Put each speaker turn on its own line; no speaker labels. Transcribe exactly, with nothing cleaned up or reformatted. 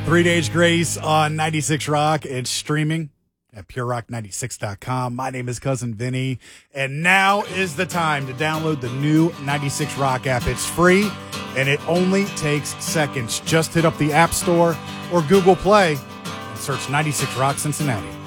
Three Days Grace on ninety-six Rock. It's streaming at pure rock ninety-six dot com. My name is Cousin Vinny, and now is the time to download the new ninety-six Rock app. It's free, and it only takes seconds. Just hit up the App Store or Google Play and search ninety-six Rock Cincinnati.